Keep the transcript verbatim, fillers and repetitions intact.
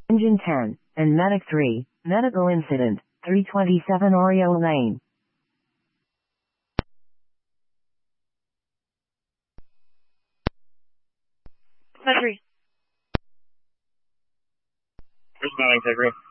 Engine ten, and Medic three, medical incident, three twenty-seven Oriole Lane. Med three. Responding, take room.